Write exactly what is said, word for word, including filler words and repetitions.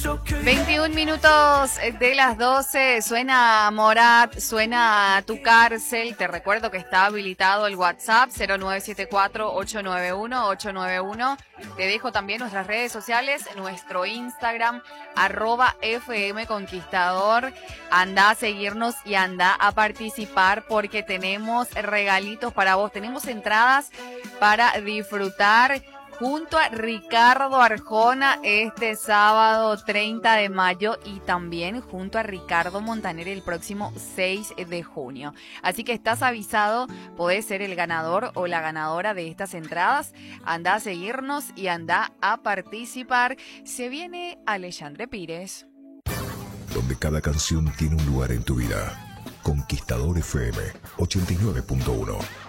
veintiún minutos de las doce, suena Morat, suena Tu Cárcel. Te recuerdo que está habilitado el WhatsApp cero nueve siete cuatro, ocho nueve uno, ocho nueve uno. Te dejo también nuestras redes sociales, nuestro Instagram, arroba F M Conquistador. Anda a seguirnos y anda a participar porque tenemos regalitos para vos. Tenemos entradas para disfrutar junto a Ricardo Arjona este sábado treinta de mayo y también junto a Ricardo Montaner el próximo seis de junio. Así que estás avisado, podés ser el ganador o la ganadora de estas entradas. Anda a seguirnos y anda a participar. Se viene Alexandre Pires. Donde cada canción tiene un lugar en tu vida. Conquistador F M ochenta y nueve punto uno.